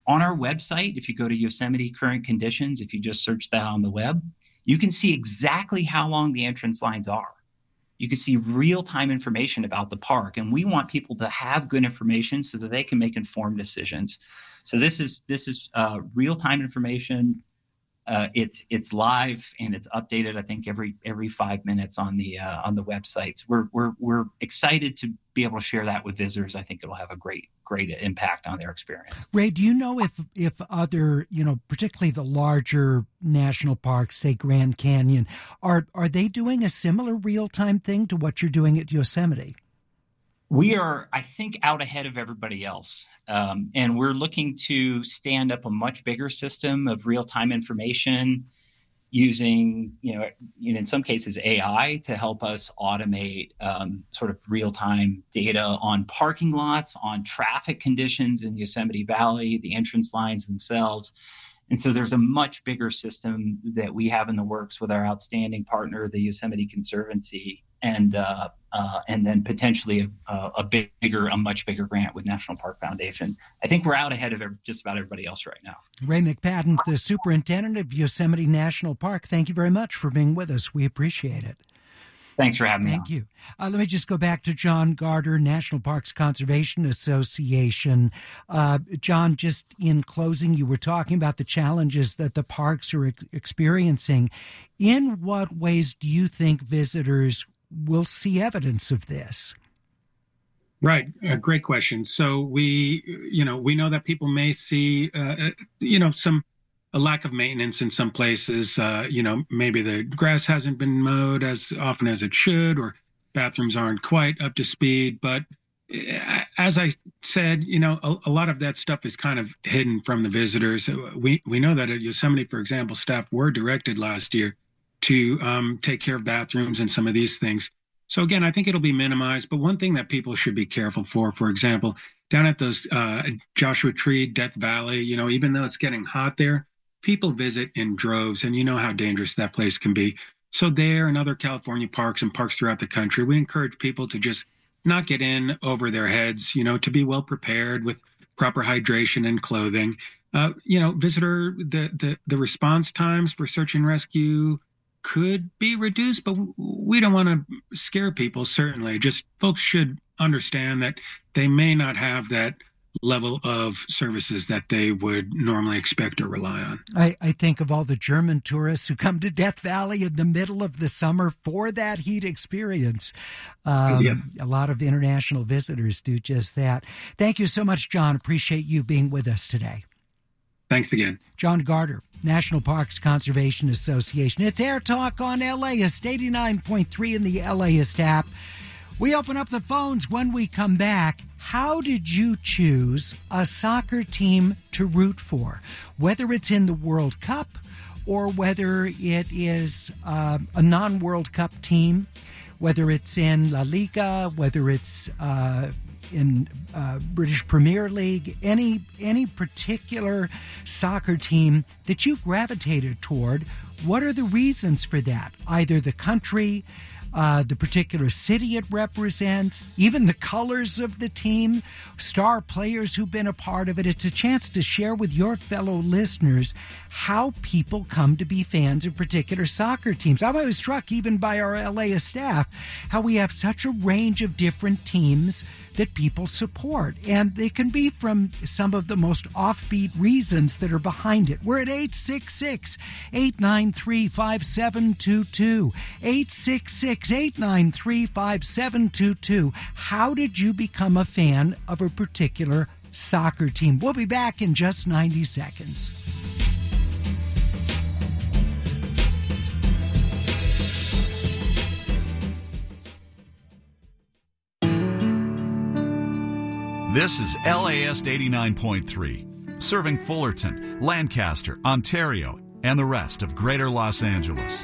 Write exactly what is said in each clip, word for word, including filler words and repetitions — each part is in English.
On our website, if you go to Yosemite Current Conditions, if you just search that on the web, you can see exactly how long the entrance lines are. You can see real-time information about the park, and we want people to have good information so that they can make informed decisions. So this is this is uh, real-time information. Uh, it's it's live and it's updated, I think, every every five minutes on the uh, on the websites. We're we're we're excited to be able to share that with visitors. I think it'll have a great great impact on their experience. Ray, do you know if if other, you know, particularly the larger national parks, say Grand Canyon, are are they doing a similar real time thing to what you're doing at Yosemite? We are, I think, out ahead of everybody else. Um, and we're looking to stand up a much bigger system of real-time information using, you know, in some cases, A I to help us automate um, sort of real-time data on parking lots, on traffic conditions in Yosemite Valley, the entrance lines themselves. And so there's a much bigger system that we have in the works with our outstanding partner, the Yosemite Conservancy, and uh, uh, and then potentially a, a bigger, a much bigger grant with National Park Foundation. I think we're out ahead of just about everybody else right now. Ray McPadden, the superintendent of Yosemite National Park, thank you very much for being with us. We appreciate it. Thanks for having me Thank on. you. Uh, let me just go back to John Garter, National Parks Conservation Association. Uh, John, just in closing, you were talking about the challenges that the parks are ex- experiencing. In what ways do you think visitors will see evidence of this? Right. Uh, great question. So we, you know, we know that people may see, uh, you know, some a lack of maintenance in some places. Uh, you know, maybe the grass hasn't been mowed as often as it should, or bathrooms aren't quite up to speed. But as I said, you know, a, a lot of that stuff is kind of hidden from the visitors. We we know that at Yosemite, for example, staff were directed last year to um, take care of bathrooms and some of these things. So again, I think it'll be minimized. But one thing that people should be careful for, for example, down at those uh, Joshua Tree, Death Valley, you know, even though it's getting hot there, people visit in droves, and you know how dangerous that place can be. So there and other California parks and parks throughout the country, we encourage people to just not get in over their heads, you know, to be well prepared with proper hydration and clothing. Uh, you know, visitor, the, the, the response times for search and rescue could be reduced, but we don't want to scare people, certainly. Just folks should understand that they may not have that level of services that they would normally expect or rely on. I, I think of all the German tourists who come to Death Valley in the middle of the summer for that heat experience. Um, yeah. A lot of international visitors do just that. Thank you so much, John. Appreciate you being with us today. Thanks again. John Garter, National Parks Conservation Association. It's Air Talk on LAist, eighty-nine point three in the LAist app. We open up the phones when we come back. How did you choose a soccer team to root for? Whether it's in the World Cup or whether it is uh, a non-World Cup team, whether it's in La Liga, whether it's uh, in uh, British Premier League, any any particular soccer team that you've gravitated toward, what are the reasons for that? Either the country, Uh, the particular city it represents, even the colors of the team, star players who've been a part of it. It's a chance to share with your fellow listeners how people come to be fans of particular soccer teams. I'm always struck, even by our L A staff, how we have such a range of different teams that people support. And they can be from some of the most offbeat reasons that are behind it. We're at eight six six, eight nine three, five seven two two. eight six six, eight nine three, five seven two two. How did you become a fan of a particular soccer team? We'll be back in just ninety seconds. This is LAist eighty-nine point three, serving Fullerton, Lancaster, Ontario, and the rest of Greater Los Angeles.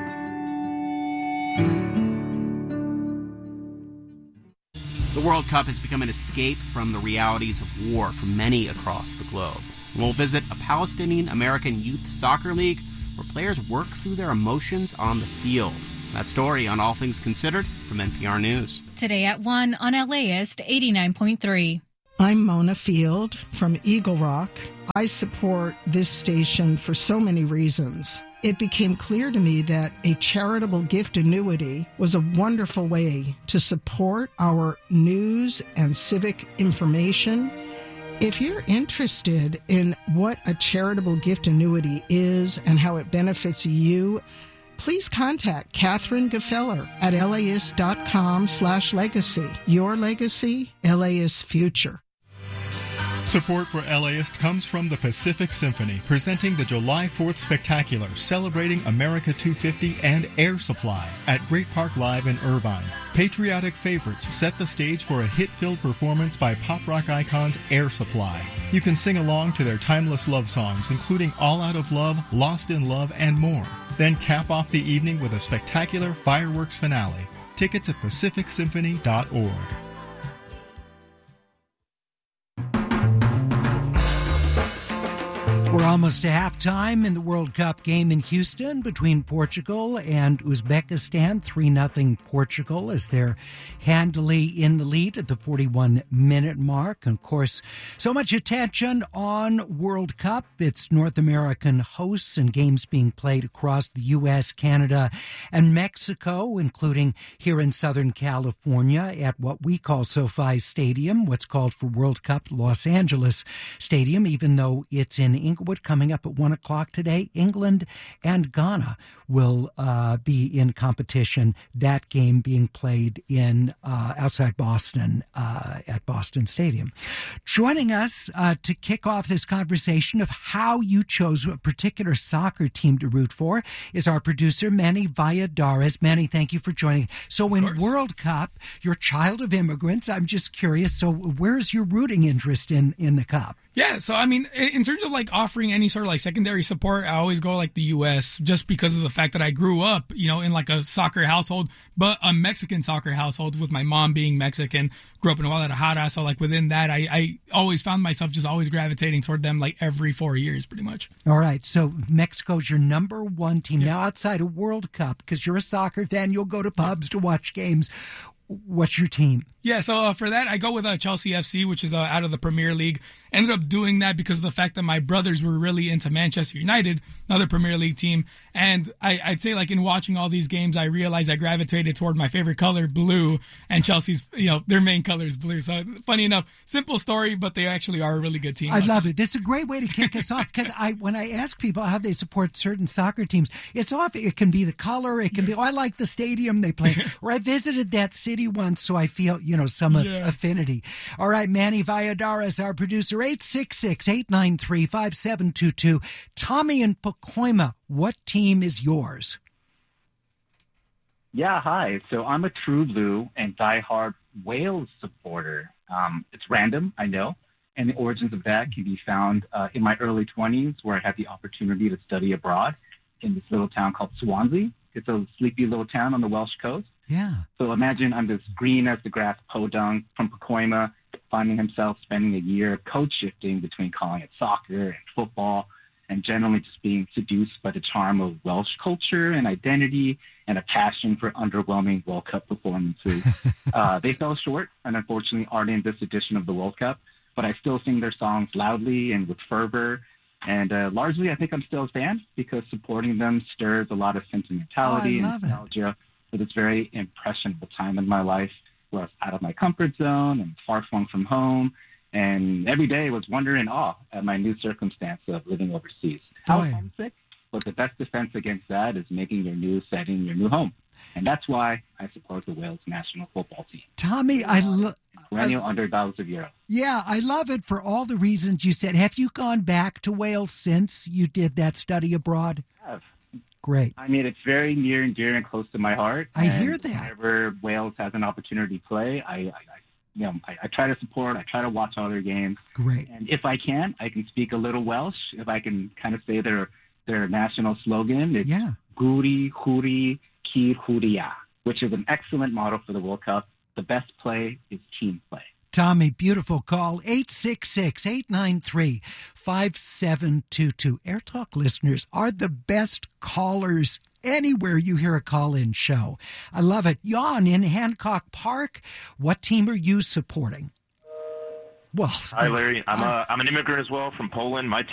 The World Cup has become an escape from the realities of war for many across the globe. We'll visit a Palestinian-American youth soccer league where players work through their emotions on the field. That story on All Things Considered from N P R News. Today at one on LAist eighty-nine point three. I'm Mona Field from Eagle Rock, I support this station for so many reasons. It became clear to me that a charitable gift annuity was a wonderful way to support our news and civic information. If you're interested in what a charitable gift annuity is and how it benefits you, please contact Catherine Gefeller at laist.com slash legacy. Your legacy, LAist future. Support for LAist comes from the Pacific Symphony, presenting the July fourth Spectacular, celebrating America two fifty and Air Supply at Great Park Live in Irvine. Patriotic favorites set the stage for a hit-filled performance by pop rock icons Air Supply. You can sing along to their timeless love songs, including All Out of Love, Lost in Love, and more. Then cap off the evening with a spectacular fireworks finale. Tickets at pacific symphony dot org. We're almost to halftime in the World Cup game in Houston between Portugal and Uzbekistan. three nothing Portugal as they're handily in the lead at the forty-one minute mark. And of course, so much attention on World Cup. It's North American hosts and games being played across the U S, Canada, and Mexico, including here in Southern California at what we call SoFi Stadium, what's called for World Cup Los Angeles Stadium, even though it's in England. Coming up at one o'clock today, England and Ghana will uh, be in competition. That game being played in uh, outside Boston uh, at Boston Stadium. Joining us uh, to kick off this conversation of how you chose a particular soccer team to root for is our producer, Manny Valladares. Manny, thank you for joining. So in World Cup, you're a child of immigrants. I'm just curious. So where's your rooting interest in, in the Cup? Yeah, so I mean, in terms of like offering any sort of like secondary support, I always go like the U S just because of the fact that I grew up, you know, in like a soccer household, but a Mexican soccer household with my mom being Mexican, grew up in Guadalajara. So like within that, I, I always found myself just always gravitating toward them like every four years pretty much. All right. So Mexico's your number one team. Yeah. Now outside of World Cup, because you're a soccer fan, you'll go to pubs to watch games. What's your team? Yeah, so uh, for that, I go with uh, Chelsea F C, which is uh, out of the Premier League. Ended up doing that because of the fact that my brothers were really into Manchester United, another Premier League team. And I, I'd say, like, in watching all these games, I realized I gravitated toward my favorite color, blue, and Chelsea's, you know, their main color is blue. So, funny enough, simple story, but they actually are a really good team. I love it. This is a great way to kick us off because I, when I ask people how they support certain soccer teams, it's often, it can be the color, it can be, oh, I like the stadium they play, or I visited that city once, so I feel, you know, some yeah. affinity. All right, Manny Valladares, our producer, eight six six, eight nine three, five seven two two. Tommy in Pacoima, what team is yours? Yeah, hi. So I'm a true blue and diehard Wales supporter. Um, it's random, I know, and the origins of that can be found uh, in my early twenties, where I had the opportunity to study abroad in this little town called Swansea. It's a sleepy little town on the Welsh coast. Yeah. So imagine I'm this green as the grass podunk from Pacoima, finding himself spending a year code shifting between calling it soccer and football, and generally just being seduced by the charm of Welsh culture and identity and a passion for underwhelming World Cup performances. uh, they fell short and unfortunately aren't in this edition of the World Cup, but I still sing their songs loudly and with fervor. And uh, largely, I think I'm still a fan because supporting them stirs a lot of sentimentality oh, and nostalgia it. for this very impressionable time in my life where I was out of my comfort zone and far flung from home. And every day was wonder and awe at my new circumstance of living overseas. How homesick, but the best defense against that is making your new setting your new home. And that's why I support the Wales national football team. Tommy, I love... Perennial underdogs of Europe. Yeah, I love it for all the reasons you said. Have you gone back to Wales since you did that study abroad? I have. Great. I mean, it's very near and dear and close to my heart. I and hear that. Whenever Wales has an opportunity to play, I, I, I you know, I, I try to support. I try to watch all their games. Great. And if I can, I can speak a little Welsh. If I can kind of say their their national slogan, it's yeah. Guri Huri Ki Huria, which is an excellent motto for the World Cup. The best play is team play. Tommy, beautiful call. eight six six, eight nine three, five seven two two. Air Talk listeners are the best callers anywhere you hear a call-in show. I love it. Jan in Hancock Park, what team are you supporting? Well, hi, Larry. I'm a, I'm an immigrant as well from Poland. My